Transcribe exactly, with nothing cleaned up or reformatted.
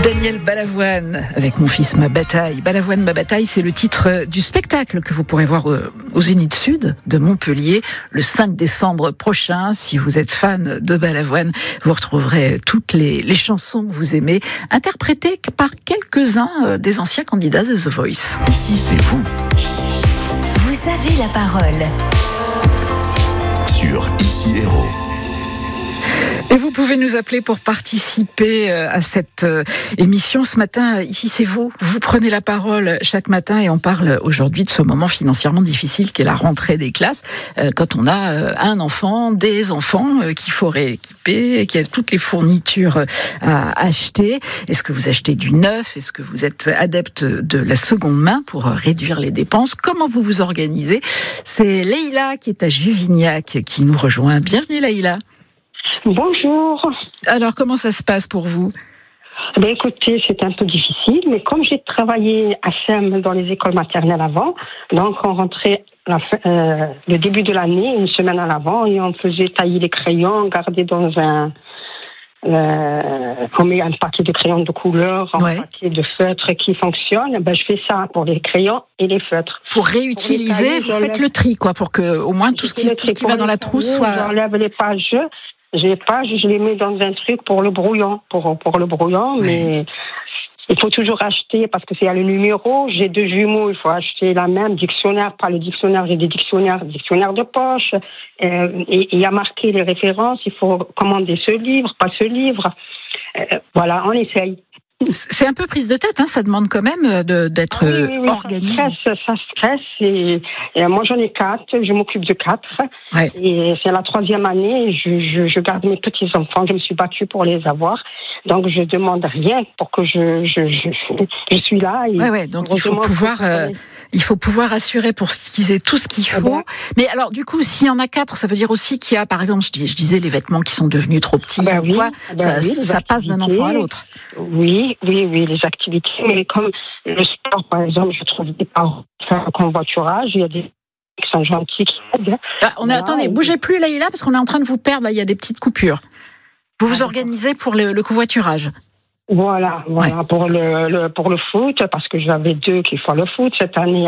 Daniel Balavoine avec Mon fils, ma bataille. Balavoine, ma bataille, c'est le titre du spectacle que vous pourrez voir au Zénith Sud de Montpellier le cinq décembre prochain. Si vous êtes fan de Balavoine, vous retrouverez toutes les, les chansons que vous aimez, interprétées par quelques-uns des anciens candidats de The Voice. Ici, c'est vous. Ici, c'est vous. Vous avez la parole. Sur Ici Héros. Et vous pouvez nous appeler pour participer à cette émission. Ce matin, ici c'est vous. Vous prenez la parole chaque matin et on parle aujourd'hui de ce moment financièrement difficile qu'est la rentrée des classes. Quand on a un enfant, des enfants qu'il faut rééquiper, qu'il y a toutes les fournitures à acheter. Est-ce que vous achetez du neuf? Est-ce que vous êtes adepte de la seconde main pour réduire les dépenses? Comment vous vous organisez? C'est Leïla qui est à Juvignac qui nous rejoint. Bienvenue Leïla. Bonjour. Alors, comment ça se passe pour vous? Ben, écoutez, c'est un peu difficile, mais comme j'ai travaillé à S E M dans les écoles maternelles avant, donc on rentrait la fin, euh, le début de l'année, une semaine à l'avant, et on faisait tailler les crayons, garder dans un... Euh, on met un paquet de crayons de couleur, un ouais. paquet de feutres qui fonctionne. Ben, je fais ça pour les crayons et les feutres. Pour réutiliser, pour vous faites le tri, quoi, pour que au moins tout ce qui, tout ce qui va dans la trousse soit... J'enlève les pages... J'ai pas, je les mets dans un truc pour le brouillon, pour, pour le brouillon, oui. Mais il faut toujours acheter parce que c'est à le numéro. J'ai deux jumeaux, il faut acheter la même dictionnaire, pas le dictionnaire, j'ai des dictionnaires, dictionnaire de poche. Euh, et il y a marqué les références, il faut commander ce livre, pas ce livre. Euh, voilà, on essaye. C'est un peu prise de tête, hein, ça demande quand même de, d'être ah oui, oui, oui, organisé. Ça stresse, ça stresse et, et moi j'en ai quatre, je m'occupe de quatre. Ouais. Et c'est la troisième année, je, je, je garde mes petits-enfants, je me suis battue pour les avoir. Donc je demande rien pour que je, je, je, je suis là. Et ouais, ouais, donc il faut pouvoir, euh, il faut pouvoir assurer pour qu'ils aient tout ce qu'il faut. Ah ben. Mais alors du coup, s'il y en a quatre, ça veut dire aussi qu'il y a, par exemple, je, dis, je disais les vêtements qui sont devenus trop petits, ah ben ou oui, quoi, ah ben ça, oui, ça passe d'un enfant à l'autre. Oui, oui, oui, les activités. Mais comme le sport, par exemple, je trouve des parents faire un convoiturage, il y a des qui sont gentils, qui aident. Ah, on est, là, attendez, et... bougez plus Leïla, parce qu'on est en train de vous perdre, là, il y a des petites coupures. Vous vous ah, organisez pour le, le covoiturage? Voilà, voilà, ouais. pour le, le pour le foot, parce que j'avais deux qui font le foot cette année.